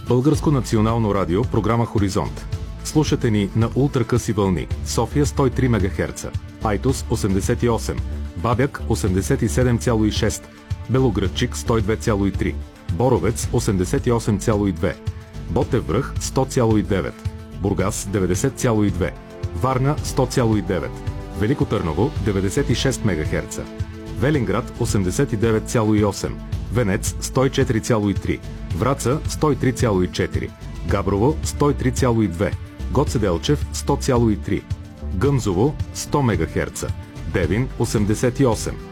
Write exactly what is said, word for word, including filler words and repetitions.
Българско национално радио, програма Хоризонт. Слушате ни на ултракъси вълни. София сто и три мегахерца, Айтос осемдесет и осем, Бабяк осемдесет и седем цяло и шест, Белоградчик сто и две цяло и три, Боровец осемдесет и осем цяло и две, Ботев връх сто цяло и девет, Бургас деветдесет цяло и две, Варна сто цяло и девет, Велико Търново деветдесет и шест мегахерца, Велинград осемдесет и девет цяло и осем, Венец сто и четири цяло и три, Враца сто и три цяло и четири, Габрово сто и три цяло и две, Гоце Делчев сто цяло и три, Гъмзово сто мегахерца, Девин осемдесет и осем,